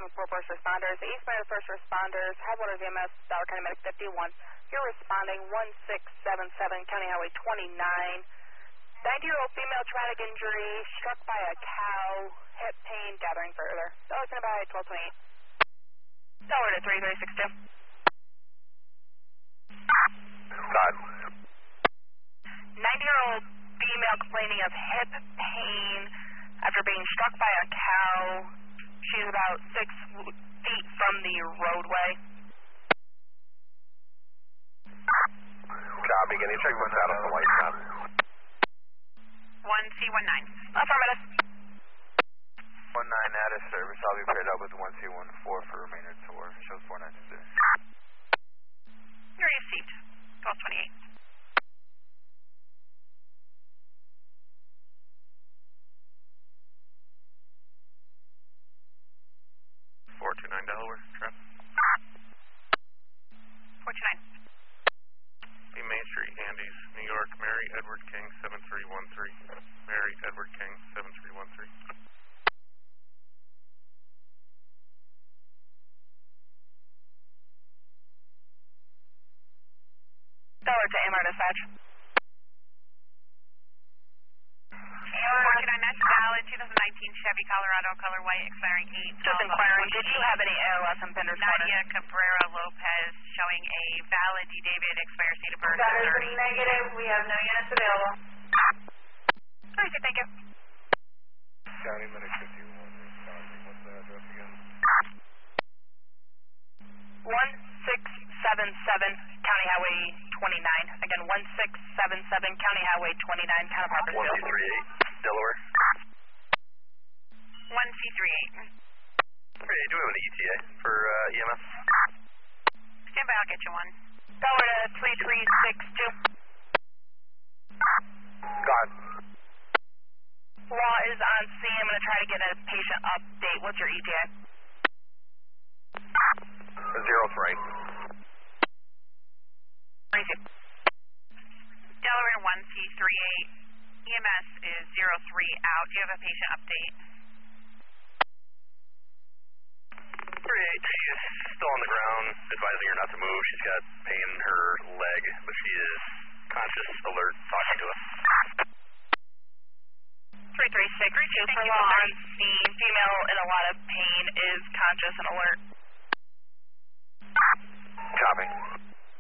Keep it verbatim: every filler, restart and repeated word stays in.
seven four first responders. The East Meadow first responders, Headwaters E M S, Dollar County Medic fifty-one. You're responding one six seven seven, County Highway twenty-nine. ninety-year-old female traumatic injury, struck by a cow, hip pain, gathering further. Dollar County by twelve twenty-eight. Dollar to three three six two. God. ninety-year-old female complaining of hip pain after being struck by a cow. She's about six feet from the roadway. Copy. Can you check the status of the white stop? one C one nine. Affirmative. one nine at a service. I'll be paired up with one C one four for remainder tour. Shows four nine two zero. You're received. twelve twenty-eight. four two nine Delaware, traffic. four two nine. Be Main Street, Andes, New York, Mary Edward King, seven three one three. Mary Edward King, seven three one three. Dollar to A M R dispatch. four two nine, that's valid, two thousand nineteen Chevy Colorado, color white, expiring eight. Just inquiring, did you have any A L S and Pender Nadia Cabrera Lopez showing a valid D. David, expires date of birth. That is a negative. We have no units available. Very good, thank you. County Medic fifty-one, what's the address again? one six seven seven, County Highway twenty-nine. Again, one six seven seven, County Highway twenty-nine, Town of Harpersville. one C three eight, Delaware. one C three eight. Okay, do we have an E T A for uh, E M S? Stand by, I'll get you one. Dollar to three three six two. God. Law is on scene. I'm going to try to get a patient update. What's your E T A? Zero three. Crazy. Delaware one C three eight. E M S is zero three out. Do you have a patient update? three eight, she's still on the ground, advising her not to move. She's got pain in her leg, but she is conscious, alert, talking to us. three three six two for law on scene. Female in a lot of pain is conscious and alert. Copy.